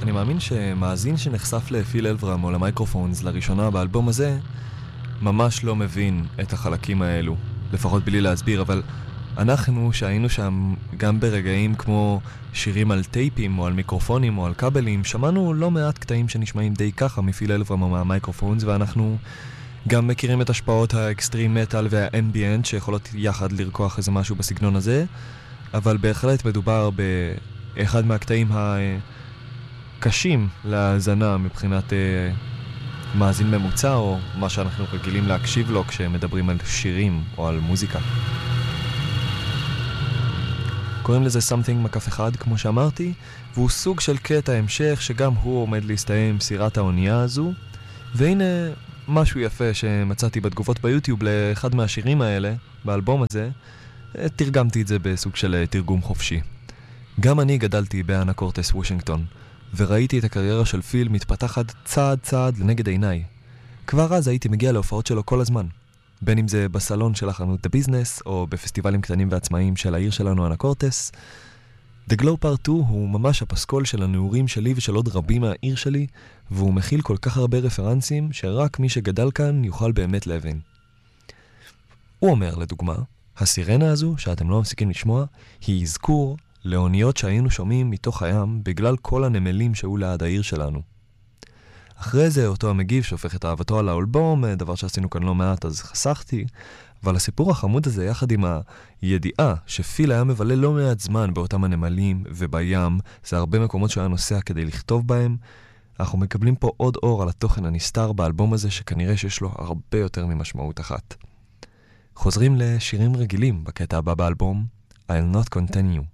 אני מאמין שמאזין שנחשף לפיל אלברם או למייקרופונס לראשונה באלבום הזה ממש לא מבין את החלקים האלו, לפחות בלי להסביר, אבל אנחנו שהיינו שם גם ברגעים כמו שירים על טייפים או על מיקרופונים או על קאבלים, שמענו לא מעט קטעים שנשמעים די ככה מפיל אלברם או מהמייקרופונס, ואנחנו גם מכירים את השפעות האקסטרים מטל והאמביאנט שיכולות יחד לרקוח איזה משהו בסגנון הזה, אבל בהחלט מדובר באחד מהקטעים הקשים להאזנה מבחינת מאזין ממוצע או מה שאנחנו רגילים להקשיב לו כשמדברים על שירים או על מוזיקה. קוראים לזה Something מקף אחד, כמו שאמרתי, והוא סוג של קטע המשך שגם הוא עומד להסתיים סירת האונייה הזו. והנה משהו יפה שמצאתי בתגובות ביוטיוב לאחד מהשירים האלה, באלבום הזה, תרגמתי את זה בסוג של תרגום חופשי. גם אני גדלתי באנה קורטס וושינגטון, וראיתי את הקריירה של פיל מתפתחת צעד צעד לנגד עיניי. כבר אז הייתי מגיע להופעות שלו כל הזמן. בין אם זה בסלון של החנות הביזנס, או בפסטיבלים קטנים ועצמאיים של העיר שלנו, אנה קורטס. The Glow Part 2 הוא ממש הפסקול של הנעורים שלי ושל עוד רבים מהעיר שלי, והוא מכיל כל כך הרבה רפרנסים שרק מי שגדל כאן יוכל באמת להבין. הוא אומר, לדוגמה, הסירנה הזו, שאתם לא מפסיקים לשמוע, היא אזכור לאוניות שהיינו שומעים מתוך הים בגלל כל הנמלים שהיו ליד העיר שלנו. אחרי זה אותו המגיב שהופך את אהבתו על האלבום, דבר שעשינו כאן לא מעט אז חסכתי, אבל הסיפור החמוד הזה יחד עם הידיעה שפיל היה מבלה לא מעט זמן באותם הנמלים ובים, זה הרבה מקומות שהיה נוסע כדי לכתוב בהם, אנחנו מקבלים פה עוד אור על התוכן הנסתר באלבום הזה שכנראה שיש לו הרבה יותר ממשמעות אחת. חוזרים לשירים רגילים בקטע הבא באלבום, I'll Not Continue.